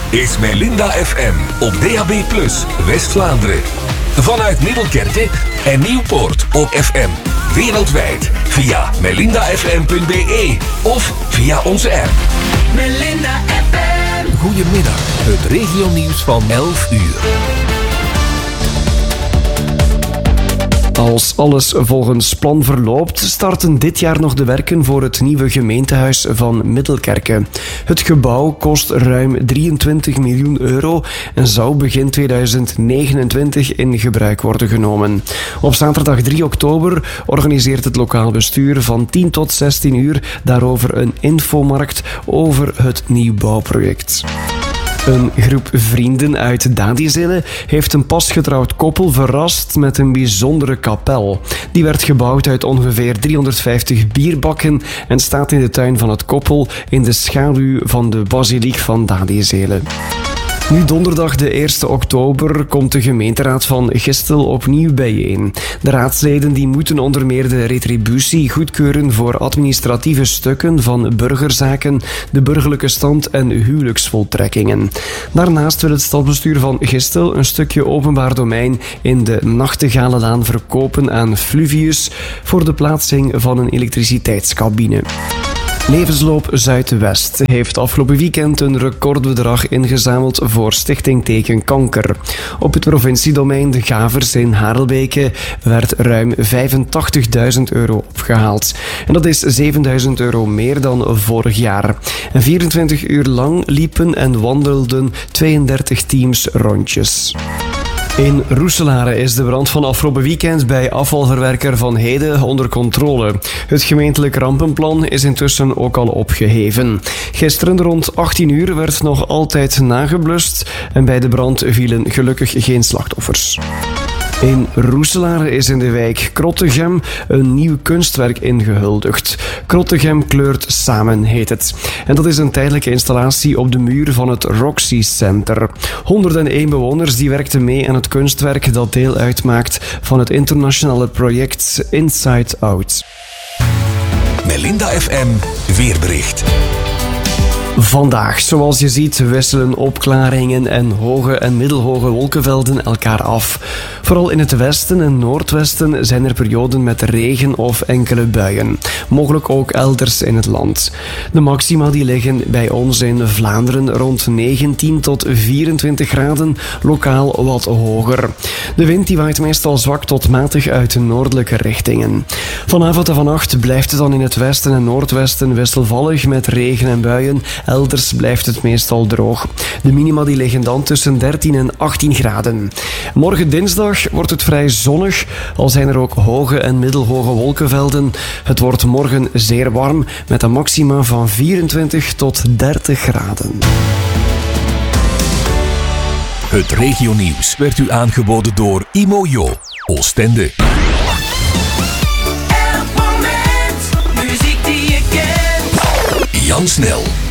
is Melinda FM op DAB+, West-Vlaanderen. Vanuit Middelkerke en Nieuwpoort op FM. Wereldwijd via melindafm.be of via onze app. Melinda FM. Goedemiddag, het regionieuws van 11 uur. Als alles volgens plan verloopt, starten dit jaar nog de werken voor het nieuwe gemeentehuis van Middelkerke. Het gebouw kost ruim 23 miljoen euro en zou begin 2029 in gebruik worden genomen. Op zaterdag 3 oktober organiseert het lokaal bestuur van 10 tot 16 uur daarover een infomarkt over het nieuwbouwproject. Een groep vrienden uit Dadizele heeft een pasgetrouwd koppel verrast met een bijzondere kapel. Die werd gebouwd uit ongeveer 350 bierbakken en staat in de tuin van het koppel in de schaduw van de basiliek van Dadizele. Nu donderdag de 1 oktober komt de gemeenteraad van Gistel opnieuw bijeen. De raadsleden die moeten onder meer de retributie goedkeuren voor administratieve stukken van burgerzaken, de burgerlijke stand en huwelijksvoltrekkingen. Daarnaast wil het stadsbestuur van Gistel een stukje openbaar domein in de Nachtegalenlaan verkopen aan Fluvius voor de plaatsing van een elektriciteitscabine. Levensloop Zuidwest heeft afgelopen weekend een recordbedrag ingezameld voor Stichting tegen Kanker. Op het provinciedomein De Gavers in Harelbeke werd ruim €85.000 opgehaald. En dat is €7.000 meer dan vorig jaar. En 24 uur lang liepen en wandelden 32 teams rondjes. In Roeselare is de brand van afgelopen weekend bij afvalverwerker Van Heden onder controle. Het gemeentelijk rampenplan is intussen ook al opgeheven. Gisteren rond 18 uur werd nog altijd nageblust en bij de brand vielen gelukkig geen slachtoffers. In Roeselare is in de wijk Krottegem een nieuw kunstwerk ingehuldigd. Krottegem kleurt samen, heet het. En dat is een tijdelijke installatie op de muur van het Roxy Center. 101 bewoners die werkten mee aan het kunstwerk dat deel uitmaakt van het internationale project Inside Out. Melinda FM weerbericht. Vandaag, zoals je ziet, wisselen opklaringen en hoge en middelhoge wolkenvelden elkaar af. Vooral in het westen en noordwesten zijn er perioden met regen of enkele buien. Mogelijk ook elders in het land. De maxima die liggen bij ons in Vlaanderen rond 19 tot 24 graden, lokaal wat hoger. De wind die waait meestal zwak tot matig uit de noordelijke richtingen. Vanavond en vannacht blijft het dan in het westen en noordwesten wisselvallig met regen en buien. Elders blijft het meestal droog. De minima die liggen dan tussen 13 en 18 graden. Morgen dinsdag wordt het vrij zonnig, al zijn er ook hoge en middelhoge wolkenvelden. Het wordt morgen zeer warm met een maxima van 24 tot 30 graden. Het regionieuws werd u aangeboden door Imojo, Oostende. Elk moment, muziek die je kent. Jan Snel.